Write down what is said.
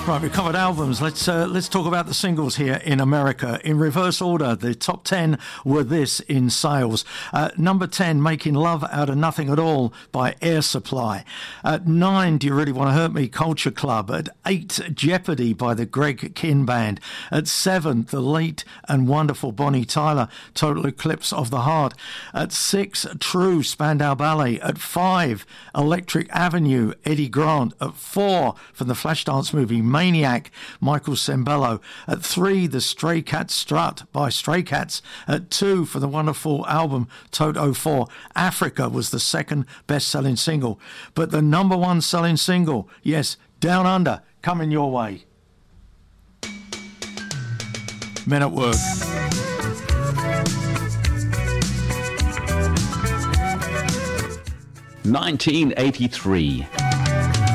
Right, we covered albums. Let's talk about the singles here in America. In reverse order, the top 10 were this in sales. Number 10, Making Love Out of Nothing at All by Air Supply. At 9, Do You Really Want to Hurt Me? Culture Club. At 8, Jeopardy by the Greg Kihn Band. At 7, the late and wonderful Bonnie Tyler, Total Eclipse of the Heart. At 6, True, Spandau Ballet. At 5, Electric Avenue, Eddie Grant. At 4, from the Flashdance movie Maniac, Michael Sembello. At 3, The Stray Cat Strut by Stray Cats. At 2, for the wonderful album Toto 4, Africa was the second best-selling single. But the number one selling single, yes, Down Under, coming your way. Men at Work. 1983.